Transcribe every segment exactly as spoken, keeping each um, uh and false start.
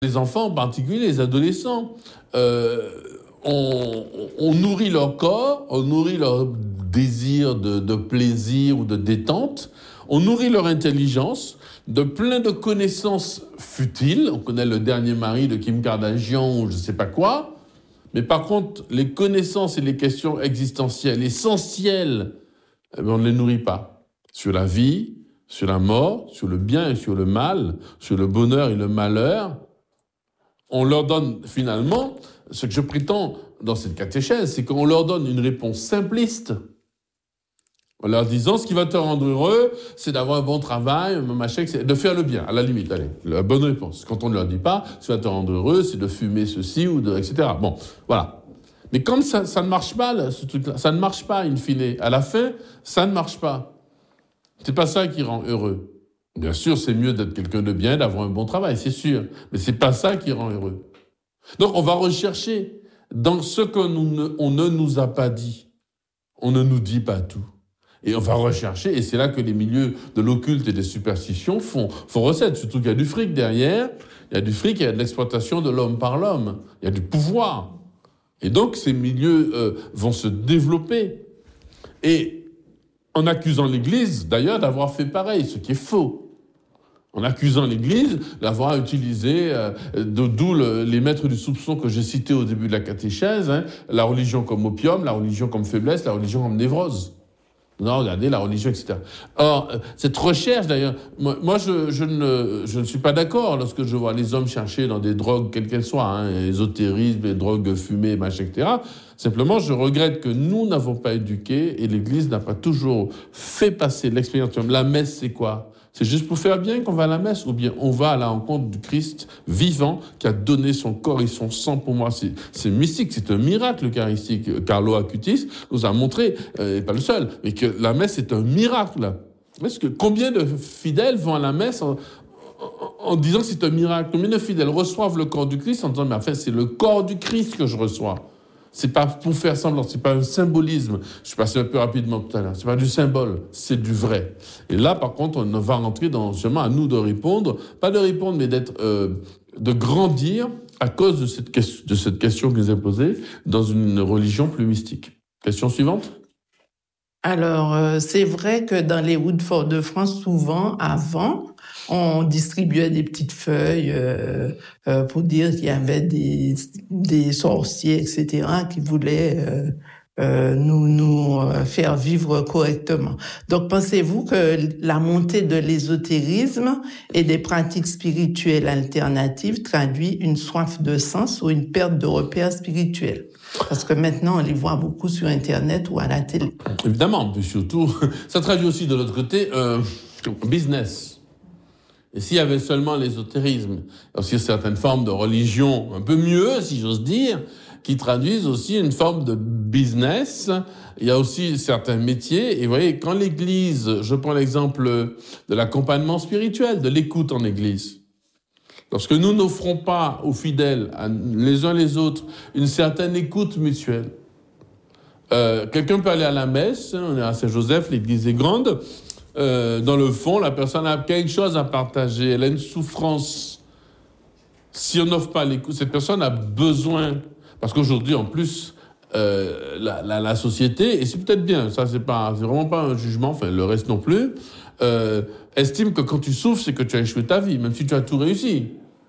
les enfants, en particulier les adolescents. Euh, on, on nourrit leur corps, on nourrit leur désir de, de plaisir ou de détente, on nourrit leur intelligence de plein de connaissances futiles. On connaît le dernier mari de Kim Kardashian ou je ne sais pas quoi. Mais par contre, les connaissances et les questions existentielles, essentielles, eh bien, on ne les nourrit pas. Sur la vie, sur la mort, sur le bien et sur le mal, sur le bonheur et le malheur, on leur donne finalement, ce que je prétends dans cette catéchèse, c'est qu'on leur donne une réponse simpliste, en leur disant ce qui va te rendre heureux, c'est d'avoir un bon travail, un machin, c'est de faire le bien, à la limite, allez, la bonne réponse. Quand on ne leur dit pas, ce qui va te rendre heureux, c'est de fumer ceci ou de, et cetera. Bon, voilà. Mais comme ça, ça ne marche pas, là, ce truc-là, ça ne marche pas, in fine. À la fin, ça ne marche pas. C'est pas ça qui rend heureux. Bien sûr, c'est mieux d'être quelqu'un de bien, d'avoir un bon travail, c'est sûr. Mais c'est pas ça qui rend heureux. Donc, on va rechercher dans ce qu'on ne, on ne nous a pas dit. On ne nous dit pas tout. Et on va rechercher, et c'est là que les milieux de l'occulte et des superstitions font, font recette. Surtout qu'il y a du fric derrière, il y a du fric, il y a de l'exploitation de l'homme par l'homme, il y a du pouvoir. Et donc, ces milieux euh, vont se développer. Et en accusant l'Église, d'ailleurs, d'avoir fait pareil, ce qui est faux. En accusant l'Église d'avoir utilisé, euh, d'où le, les maîtres du soupçon que j'ai cités au début de la catéchèse, hein, la religion comme opium, la religion comme faiblesse, la religion comme névrose. Non, regardez, la religion, et cetera. Or, cette recherche, d'ailleurs, moi, moi je, je, ne, je ne suis pas d'accord lorsque je vois les hommes chercher dans des drogues, quelles qu'elles soient, hein, ésotérisme, les drogues fumées, machin, et cetera. Simplement, je regrette que nous n'avons pas éduqué et l'Église n'a pas toujours fait passer l'expérience. La messe, c'est quoi ? C'est juste pour faire bien qu'on va à la messe, ou bien on va à la rencontre du Christ vivant qui a donné son corps et son sang pour moi. C'est, c'est mystique, c'est un miracle eucharistique. Carlo Acutis nous a montré, euh, et pas le seul, mais que la messe est un miracle. Est-ce que combien de fidèles vont à la messe en, en, en disant que c'est un miracle ? Combien de fidèles reçoivent le corps du Christ en disant mais en fait c'est le corps du Christ que je reçois. C'est pas pour faire semblant, c'est pas un symbolisme. Je suis passé un peu rapidement tout à l'heure. C'est pas du symbole, c'est du vrai. Et là, par contre, on va rentrer dans seulement à nous de répondre, pas de répondre, mais d'être, euh, de grandir à cause de cette question, de cette question que nous a posée dans une religion plus mystique. Question suivante. Alors, euh, c'est vrai que dans les routes fortes de France, souvent, avant, on distribuait des petites feuilles euh, euh, pour dire qu'il y avait des, des sorciers, et cetera, qui voulaient euh, euh, nous, nous faire vivre correctement. Donc, pensez-vous que la montée de l'ésotérisme et des pratiques spirituelles alternatives traduit une soif de sens ou une perte de repères spirituels ? Parce que maintenant, on les voit beaucoup sur Internet ou à la télé. Évidemment, mais surtout, ça traduit aussi de l'autre côté euh, business. Et s'il y avait seulement l'ésotérisme, aussi certaines formes de religion un peu mieux, si j'ose dire, qui traduisent aussi une forme de business. Il y a aussi certains métiers. Et vous voyez, quand l'Église, je prends l'exemple de l'accompagnement spirituel, de l'écoute en Église. Lorsque nous n'offrons pas aux fidèles, les uns les autres, une certaine écoute mutuelle. Euh, quelqu'un peut aller à la messe, on est à Saint-Joseph, l'église est grande. Euh, dans le fond, la personne a quelque chose à partager, elle a une souffrance. Si on n'offre pas l'écoute, cette personne a besoin, parce qu'aujourd'hui, en plus, euh, la, la, la société, et c'est peut-être bien, ça c'est pas, c'est vraiment pas un jugement, enfin le reste non plus, euh, estime que quand tu souffres, c'est que tu as échoué ta vie, même si tu as tout réussi.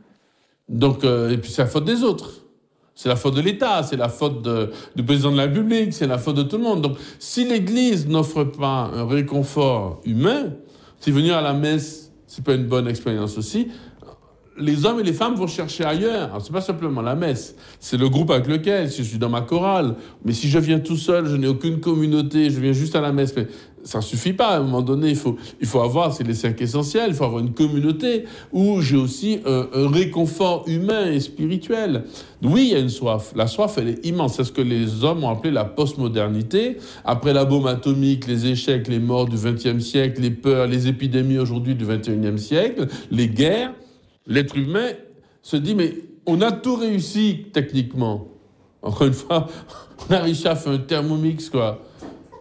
Donc, euh, et puis c'est la faute des autres. C'est la faute de l'État, c'est la faute de, du président de la République, c'est la faute de tout le monde. Donc, si l'Église n'offre pas un réconfort humain, si venir à la messe, c'est pas une bonne expérience aussi, les hommes et les femmes vont chercher ailleurs. Alors, c'est pas simplement la messe, c'est le groupe avec lequel, si je suis dans ma chorale. Mais si je viens tout seul, je n'ai aucune communauté, je viens juste à la messe. Mais ça ne suffit pas. À un moment donné, il faut, il faut avoir, c'est les cinq essentiels, il faut avoir une communauté où j'ai aussi un, un réconfort humain et spirituel. Oui, il y a une soif. La soif, elle est immense. C'est ce que les hommes ont appelé la postmodernité. Après la bombe atomique, les échecs, les morts du vingtième siècle, les peurs, les épidémies aujourd'hui du vingt et unième siècle, les guerres, l'être humain se dit, mais on a tout réussi techniquement. Encore une fois, on a réussi à faire un thermomix, quoi.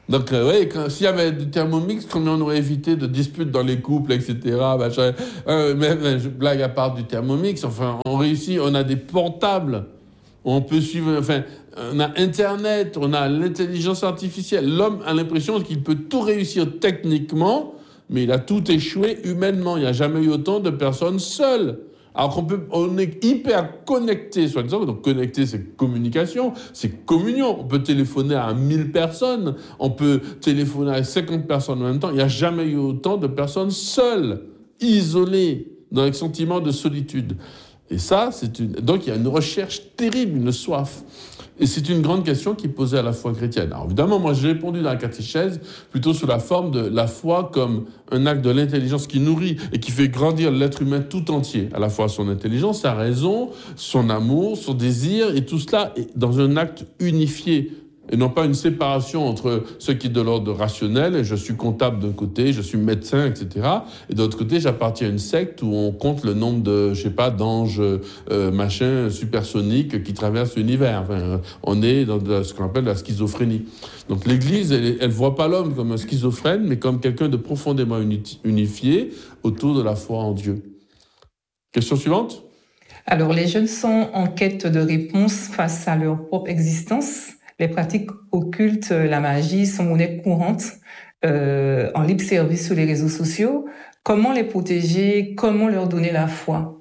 Donc, euh, oui, quand, s'il y avait du Thermomix, combien on aurait évité de disputes dans les couples, et cetera. Machin. Euh, même, je blague à part du Thermomix, enfin, on réussit, on a des portables, on peut suivre, enfin, on a Internet, on a l'intelligence artificielle. L'homme a l'impression qu'il peut tout réussir techniquement, mais il a tout échoué humainement. Il n'y a jamais eu autant de personnes seules. Alors qu'on peut, on est hyper connecté, soi-disant. Donc connecté, c'est communication, c'est communion. On peut téléphoner à mille personnes, on peut téléphoner à cinquante personnes en même temps. Il n'y a jamais eu autant de personnes seules, isolées, dans un sentiment de solitude. Et ça, c'est une... Donc il y a une recherche terrible, une soif. Et c'est une grande question qui est posée à la foi chrétienne. Alors évidemment, moi j'ai répondu dans la catéchèse plutôt sous la forme de la foi comme un acte de l'intelligence qui nourrit et qui fait grandir l'être humain tout entier. À la fois son intelligence, sa raison, son amour, son désir, et tout cela est dans un acte unifié. Et non pas une séparation entre ce qui est de l'ordre rationnel, et je suis comptable d'un côté, je suis médecin, et cetera. Et de l'autre côté, j'appartiens à une secte où on compte le nombre de, je sais pas, d'anges, euh, machin, supersoniques qui traversent l'univers. Enfin, on est dans ce qu'on appelle la schizophrénie. Donc l'Église, elle, elle voit pas l'homme comme un schizophrène, mais comme quelqu'un de profondément unifié autour de la foi en Dieu. Question suivante. Alors, les jeunes sont en quête de réponses face à leur propre existence. Les pratiques occultes, la magie sont monnaie courante euh, en libre service sur les réseaux sociaux. Comment les protéger? Comment leur donner la foi?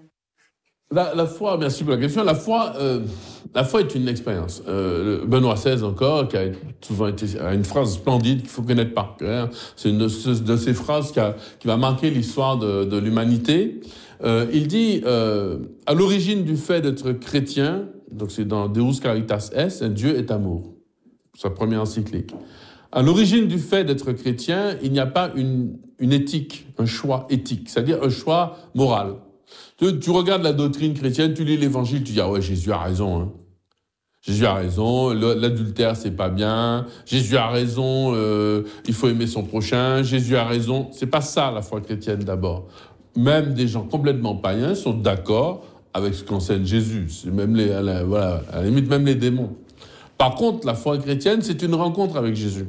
La, la foi, merci pour la question. La foi, euh, la foi est une expérience. Euh, Benoît seize encore, qui a souvent été a une phrase splendide qu'il faut connaître par cœur. C'est une de, de ces phrases qui, a, qui va marquer l'histoire de, de l'humanité. Euh, il dit euh, à l'origine du fait d'être chrétien. Donc c'est dans Deus Caritas Est, Dieu est amour, sa première encyclique. À l'origine du fait d'être chrétien, il n'y a pas une, une éthique, un choix éthique, c'est-à-dire un choix moral. Tu, tu regardes la doctrine chrétienne, tu lis l'évangile, tu dis « Ah ouais, Jésus a raison. Hein. Jésus a raison, l'adultère c'est pas bien, Jésus a raison, euh, il faut aimer son prochain, Jésus a raison. » C'est pas ça la foi chrétienne d'abord. Même des gens complètement païens sont d'accord avec ce qu'enseigne Jésus, c'est même les, à la, voilà, à la limite même les démons. Par contre, la foi chrétienne, c'est une rencontre avec Jésus.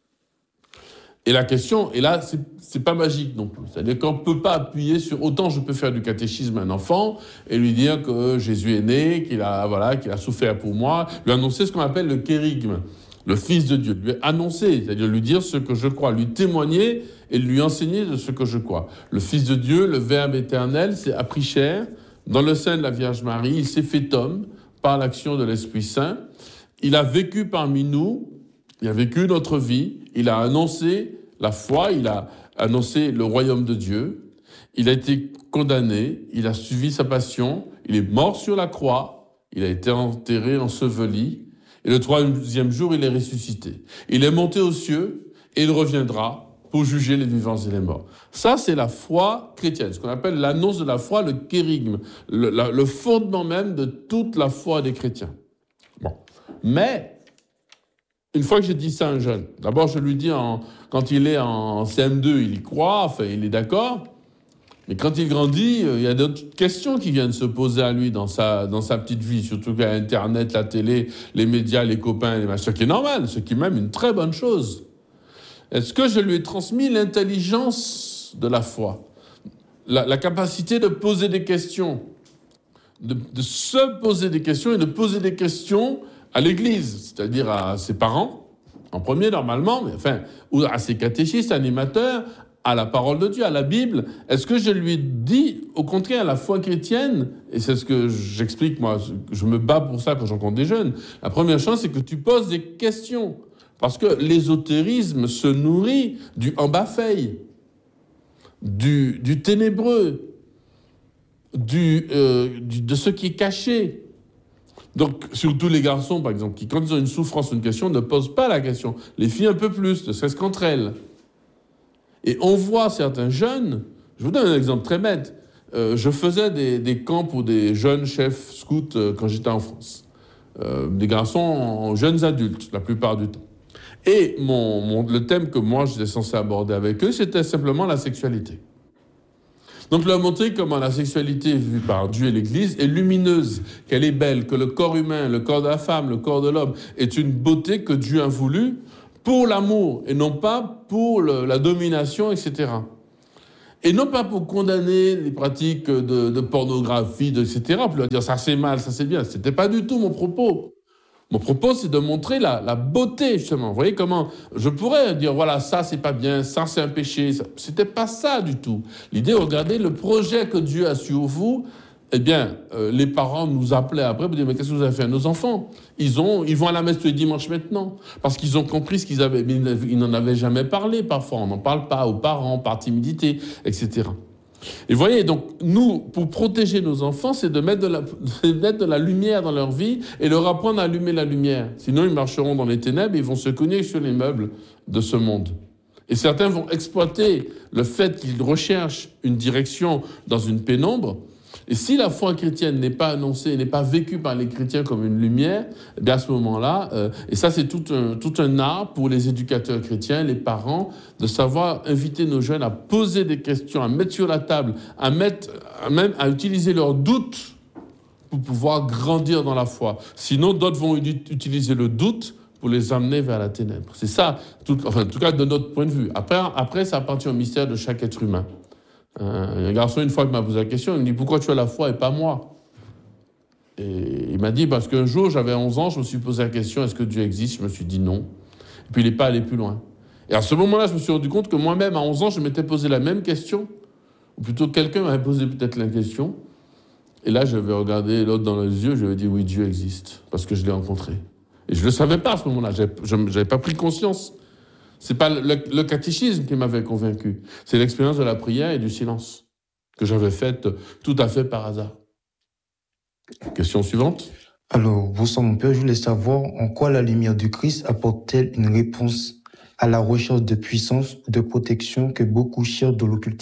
Et la question, et là, c'est, c'est pas magique non plus. C'est-à-dire qu'on ne peut pas appuyer sur, autant je peux faire du catéchisme à un enfant et lui dire que Jésus est né, qu'il a, voilà, qu'il a souffert pour moi, lui annoncer ce qu'on appelle le kérygme, le Fils de Dieu, lui annoncer, c'est-à-dire lui dire ce que je crois, lui témoigner et lui enseigner de ce que je crois. Le Fils de Dieu, le Verbe éternel, c'est a pris chair. Dans le sein de la Vierge Marie, il s'est fait homme par l'action de l'Esprit Saint. Il a vécu parmi nous, il a vécu notre vie, il a annoncé la foi, il a annoncé le royaume de Dieu, il a été condamné, il a suivi sa passion, il est mort sur la croix, il a été enterré, enseveli, et le troisième jour, il est ressuscité. Il est monté aux cieux et il reviendra pour juger les vivants et les morts. Ça, c'est la foi chrétienne, ce qu'on appelle l'annonce de la foi, le kérygme, le, la, le fondement même de toute la foi des chrétiens. Bon. Mais, une fois que j'ai dit ça à un jeune, d'abord je lui dis, en, quand il est en C M deux, il y croit, enfin il est d'accord, mais quand il grandit, il y a d'autres questions qui viennent se poser à lui dans sa, dans sa petite vie, surtout qu'à Internet, la télé, les médias, les copains, les machins, ce qui est normal, ce qui est même une très bonne chose. Est-ce que je lui ai transmis l'intelligence de la foi, la, la capacité de poser des questions, de, de se poser des questions et de poser des questions à l'Église, c'est-à-dire à ses parents, en premier normalement, mais enfin, ou à ses catéchistes, animateurs, à la parole de Dieu, à la Bible. Est-ce que je lui ai dit, au contraire, la foi chrétienne, et c'est ce que j'explique, moi, je me bats pour ça quand je rencontre des jeunes, la première chose, c'est que tu poses des questions. Parce que l'ésotérisme se nourrit du en bas-feuille, du, du ténébreux, du, euh, du, de ce qui est caché. Donc, surtout les garçons, par exemple, qui, quand ils ont une souffrance ou une question, ne posent pas la question. Les filles, un peu plus, ne serait-ce qu'entre elles. Et on voit certains jeunes, je vous donne un exemple très bête, euh, je faisais des, des camps pour des jeunes chefs scouts euh, quand j'étais en France. Euh, des garçons, jeunes adultes, la plupart du temps. Et mon, mon, le thème que moi j'étais censé aborder avec eux, c'était simplement la sexualité. Donc leur montrer comment la sexualité vue par Dieu et l'Église est lumineuse, qu'elle est belle, que le corps humain, le corps de la femme, le corps de l'homme est une beauté que Dieu a voulu pour l'amour et non pas pour le, la domination, et cetera. Et non pas pour condamner les pratiques de, de pornographie, de, et cetera, pour leur dire ça c'est mal, ça c'est bien. Ce n'était pas du tout mon propos. Mon propos, c'est de montrer la, la beauté, justement. Vous voyez comment je pourrais dire, voilà, ça c'est pas bien, ça c'est un péché. Ce n'était pas ça du tout. L'idée, regardez le projet que Dieu a sur vous. Eh bien, euh, les parents nous appelaient après pour dire, mais qu'est-ce que vous avez fait à nos enfants ? Ils ont, ils vont à la messe tous les dimanches maintenant, parce qu'ils ont compris ce qu'ils avaient, mais ils n'en avaient jamais parlé parfois, on n'en parle pas aux parents, par timidité, et cetera. Et vous voyez, donc, nous, pour protéger nos enfants, c'est de mettre de la, de mettre de la lumière dans leur vie et leur apprendre à allumer la lumière. Sinon, ils marcheront dans les ténèbres et ils vont se cogner sur les meubles de ce monde. Et certains vont exploiter le fait qu'ils recherchent une direction dans une pénombre. Et si la foi chrétienne n'est pas annoncée, n'est pas vécue par les chrétiens comme une lumière, eh bien à ce moment-là, euh, et ça c'est tout un, tout un art pour les éducateurs chrétiens, les parents, de savoir inviter nos jeunes à poser des questions, à mettre sur la table, à, mettre, à, même, à utiliser leurs doutes pour pouvoir grandir dans la foi. Sinon, d'autres vont utiliser le doute pour les amener vers la ténèbre. C'est ça, tout, enfin, en tout cas de notre point de vue. Après, après ça appartient au mystère de chaque être humain. Un garçon, une fois, qui m'a posé la question, il me dit « Pourquoi tu as la foi et pas moi ?» Et il m'a dit « Parce qu'un jour, j'avais onze ans, je me suis posé la question « Est-ce que Dieu existe ?» Je me suis dit « Non ». Et puis, il n'est pas allé plus loin. Et à ce moment-là, je me suis rendu compte que moi-même, à onze ans, je m'étais posé la même question. Ou plutôt, quelqu'un m'avait posé peut-être la question. Et là, j'avais regardé l'autre dans les yeux, je lui ai dit « Oui, Dieu existe. » Parce que je l'ai rencontré. Et je ne le savais pas à ce moment-là. Je n'avais pas pris conscience. Ce n'est pas le, le catéchisme qui m'avait convaincu. C'est l'expérience de la prière et du silence que j'avais faite tout à fait par hasard. Question suivante. Alors, bonsoir mon père, je voulais savoir en quoi la lumière du Christ apporte-t-elle une réponse à la recherche de puissance ou de protection que beaucoup cherchent dans l'occultisme ?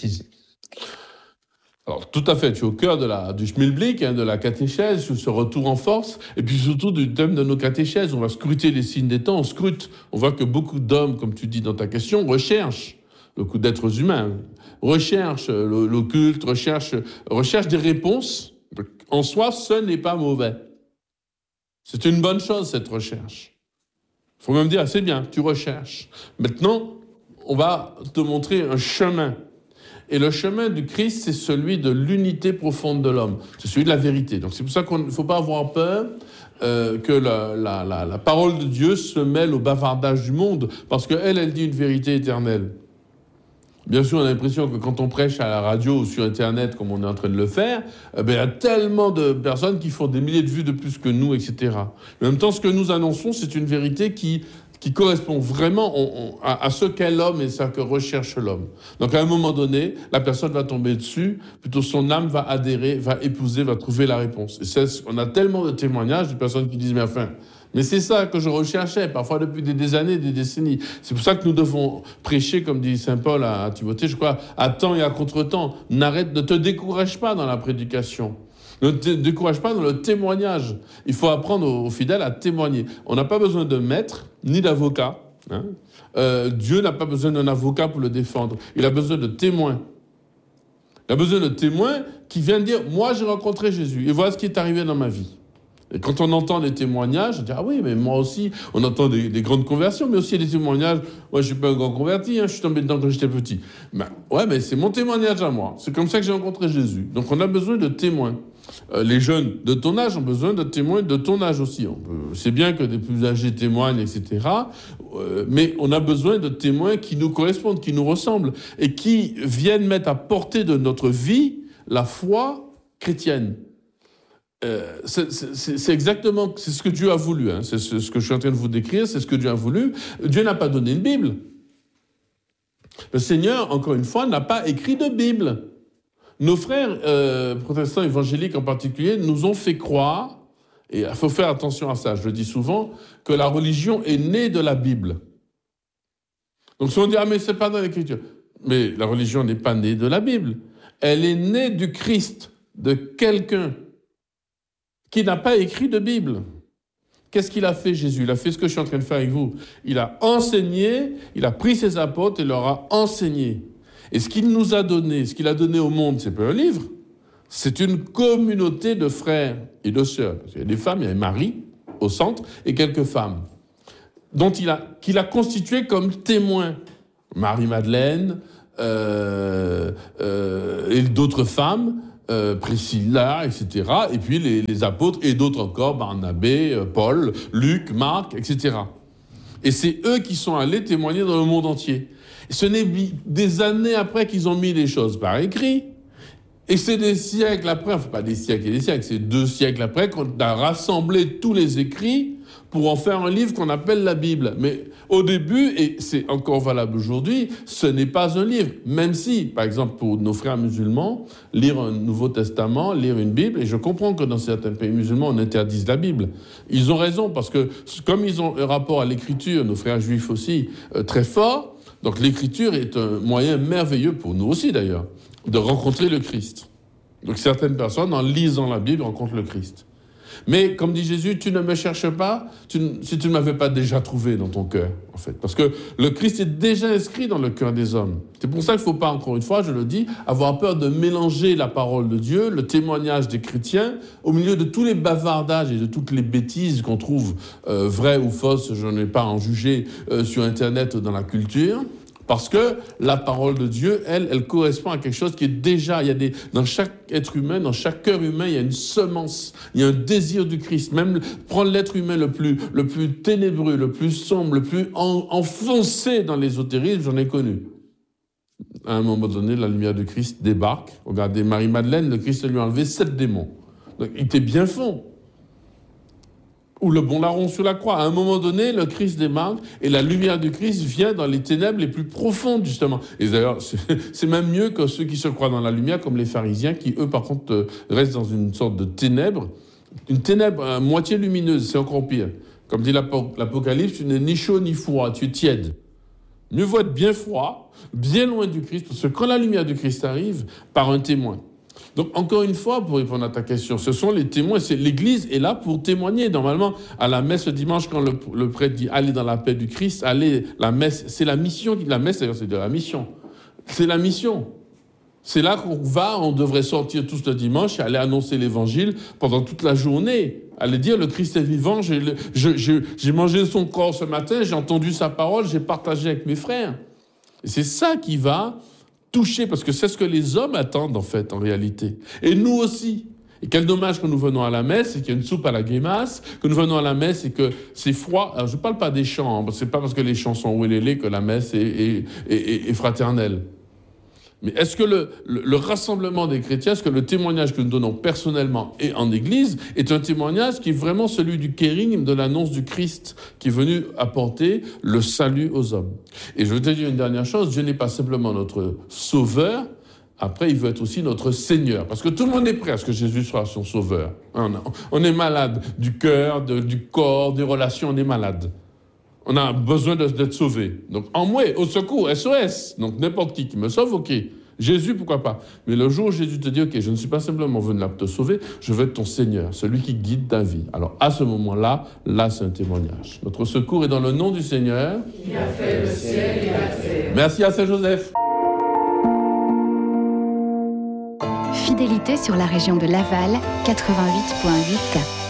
Alors, tout à fait, tu es au cœur de la, du schmilblick, hein, de la catéchèse, sur ce retour en force, et puis surtout du thème de nos catéchèses. On va scruter les signes des temps, on scrute. On voit que beaucoup d'hommes, comme tu dis dans ta question, recherchent, beaucoup d'êtres humains, recherchent l'occulte, recherchent, recherchent des réponses. En soi, ce n'est pas mauvais. C'est une bonne chose, cette recherche. Il faut même dire, c'est bien, tu recherches. Maintenant, on va te montrer un chemin. Et le chemin du Christ, c'est celui de l'unité profonde de l'homme. C'est celui de la vérité. Donc c'est pour ça qu'il ne faut pas avoir peur euh, que la, la, la, la parole de Dieu se mêle au bavardage du monde, parce qu'elle, elle dit une vérité éternelle. Bien sûr, on a l'impression que quand on prêche à la radio ou sur Internet, comme on est en train de le faire, eh bien, il y a tellement de personnes qui font des milliers de vues de plus que nous, et cetera. Mais en même temps, ce que nous annonçons, c'est une vérité qui... qui correspond vraiment on, on, à, à ce qu'est l'homme et ce que recherche l'homme. Donc à un moment donné, la personne va tomber dessus, plutôt son âme va adhérer, va épouser, va trouver la réponse. Et c'est, on a tellement de témoignages de personnes qui disent « mais enfin, mais c'est ça que je recherchais, parfois depuis des, des années, des décennies. » C'est pour ça que nous devons prêcher, comme dit saint Paul à, à Timothée, je crois, à temps et à contre-temps. N'arrête, ne te décourage pas dans la prédication. Ne te décourage pas dans le témoignage. Il faut apprendre aux fidèles à témoigner. On n'a pas besoin de maître, ni d'avocat. Hein. Euh, Dieu n'a pas besoin d'un avocat pour le défendre. Il a besoin de témoins. Il a besoin de témoins qui viennent dire « Moi, j'ai rencontré Jésus et voilà ce qui est arrivé dans ma vie. » Et quand on entend des témoignages, on dit « Ah oui, mais moi aussi, on entend des, des grandes conversions, mais aussi des témoignages. Moi, je ne suis pas un grand converti, hein, je suis tombé dedans quand j'étais petit. » Ben, ouais, mais c'est mon témoignage à moi. C'est comme ça que j'ai rencontré Jésus. Donc, on a besoin de témoins. Euh, les jeunes de ton âge ont besoin de témoins de ton âge aussi. On peut, c'est bien que des plus âgés témoignent, et cetera. Euh, mais on a besoin de témoins qui nous correspondent, qui nous ressemblent et qui viennent mettre à portée de notre vie la foi chrétienne. Euh, c'est, c'est, c'est exactement c'est ce que Dieu a voulu. Hein. C'est ce que je suis en train de vous décrire, c'est ce que Dieu a voulu. Dieu n'a pas donné une Bible. Le Seigneur, encore une fois, n'a pas écrit de Bible. Nos frères euh, protestants évangéliques en particulier nous ont fait croire, et il faut faire attention à ça, je le dis souvent, que la religion est née de la Bible. Donc si on dit « Ah mais c'est pas dans l'Écriture », mais la religion n'est pas née de la Bible. Elle est née du Christ, de quelqu'un qui n'a pas écrit de Bible. Qu'est-ce qu'il a fait, Jésus ? Il a fait ce que je suis en train de faire avec vous. Il a enseigné, il a pris ses apôtres et leur a enseigné. Et ce qu'il nous a donné, ce qu'il a donné au monde, c'est pas un livre, c'est une communauté de frères et de sœurs. Il y a des femmes, il y a Marie au centre et quelques femmes. dont il a, qu'il a constitué comme témoin. Marie-Madeleine euh, euh, et d'autres femmes, euh, Priscilla, et cetera. Et puis les, les apôtres et d'autres encore, Barnabé, euh, Paul, Luc, Marc, et cetera. Et c'est eux qui sont allés témoigner dans le monde entier. Et ce n'est des années après qu'ils ont mis les choses par écrit. Et c'est des siècles après, enfin pas des siècles et des siècles, c'est deux siècles après qu'on a rassemblé tous les écrits pour en faire un livre qu'on appelle la Bible. Mais au début, et c'est encore valable aujourd'hui, ce n'est pas un livre. Même si, par exemple, pour nos frères musulmans, lire un Nouveau Testament, lire une Bible, et je comprends que dans certains pays musulmans, on interdise la Bible. Ils ont raison, parce que comme ils ont un rapport à l'écriture, nos frères juifs aussi, euh, très fort, donc l'écriture est un moyen merveilleux, pour nous aussi d'ailleurs, de rencontrer le Christ. Donc certaines personnes, en lisant la Bible, rencontrent le Christ. Mais comme dit Jésus, tu ne me cherches pas tu, si tu ne m'avais pas déjà trouvé dans ton cœur, en fait. Parce que le Christ est déjà inscrit dans le cœur des hommes. C'est pour ça qu'il ne faut pas, encore une fois, je le dis, avoir peur de mélanger la parole de Dieu, le témoignage des chrétiens, au milieu de tous les bavardages et de toutes les bêtises qu'on trouve euh, vraies ou fausses, je n'ai pas à en juger, euh, sur Internet ou dans la culture. Parce que la parole de Dieu, elle, elle correspond à quelque chose qui est déjà, il y a des, dans chaque être humain, dans chaque cœur humain, il y a une semence, il y a un désir du Christ. Même prendre l'être humain le plus, le plus ténébreux, le plus sombre, le plus en, enfoncé dans l'ésotérisme, j'en ai connu. À un moment donné, la lumière du Christ débarque. Regardez Marie-Madeleine, le Christ lui a enlevé sept démons. Donc, il était bien fond. Ou le bon larron sur la croix. À un moment donné, le Christ démarque et la lumière du Christ vient dans les ténèbres les plus profondes, justement. Et d'ailleurs, c'est, c'est même mieux que ceux qui se croient dans la lumière, comme les pharisiens, qui, eux, par contre, euh, restent dans une sorte de ténèbres. Une ténèbre à moitié lumineuse, c'est encore pire. Comme dit l'Apocalypse, tu n'es ni chaud ni froid, tu es tiède. Mieux vaut être bien froid, bien loin du Christ, parce que quand la lumière du Christ arrive, par un témoin. Donc, encore une fois, pour répondre à ta question, ce sont les témoins. C'est, l'Église est là pour témoigner. Normalement, à la messe le dimanche, quand le, le prêtre dit « Allez dans la paix du Christ », allez, la messe, c'est la mission. La messe, d'ailleurs, c'est de la mission. C'est la mission. C'est là qu'on va, on devrait sortir tous le dimanche et aller annoncer l'Évangile pendant toute la journée. Aller dire « Le Christ est vivant, j'ai, je, je, j'ai mangé son corps ce matin, j'ai entendu sa parole, j'ai partagé avec mes frères. » Et c'est ça qui va toucher, parce que c'est ce que les hommes attendent, en fait, en réalité. Et nous aussi. Et quel dommage que nous venons à la messe et qu'il y a une soupe à la grimace, que nous venons à la messe et que c'est froid. Alors, je ne parle pas des chants, hein, c'est pas parce que les chants sont ouélélés que la messe est, est, est, est fraternelle. Mais est-ce que le, le, le rassemblement des chrétiens, est-ce que le témoignage que nous donnons personnellement et en Église est un témoignage qui est vraiment celui du kérim, de l'annonce du Christ, qui est venu apporter le salut aux hommes? Et je veux te dire une dernière chose, Dieu n'est pas simplement notre sauveur, après il veut être aussi notre Seigneur. Parce que tout le monde est prêt à ce que Jésus soit son sauveur. On, on est malade du cœur, de, du corps, des relations, on est malade. On a besoin d'être sauvé. Donc, en moi, au secours, S O S. Donc, n'importe qui qui me sauve, ok. Jésus, pourquoi pas. Mais le jour où Jésus te dit, ok, je ne suis pas simplement venu là pour te sauver, je veux être ton Seigneur, celui qui guide ta vie. Alors, à ce moment-là, là, c'est un témoignage. Notre secours est dans le nom du Seigneur. Qui a fait le ciel et la terre. Merci à Saint-Joseph. Fidélité sur la région de Laval, quatre-vingt-huit virgule huit.